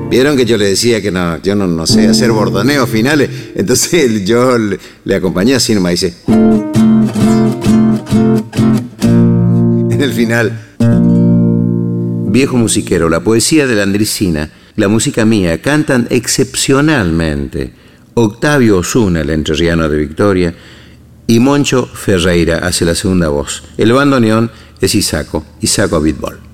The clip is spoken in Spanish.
Vieron que yo le decía que no, yo no sé hacer bordoneos finales, entonces yo le acompañé así nomás, dice. En el final. Viejo musiquero, la poesía de la Andricina, la música mía, cantan excepcionalmente Octavio Osuna, el entrerriano de Victoria, y Moncho Ferreira hace la segunda voz. El bandoneón es Isaco Abitbol.